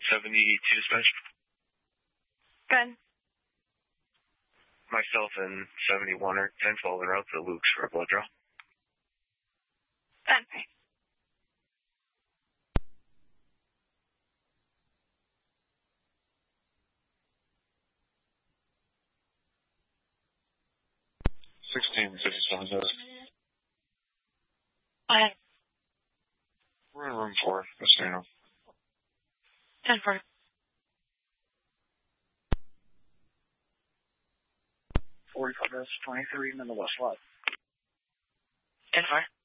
72 dispatch. Good. Myself and 71 are 1012 en route to Luke's for a blood draw. Okay. We're in room 4, just so you know. 10-4. 45 minutes, 23 in the west lot. 10-4.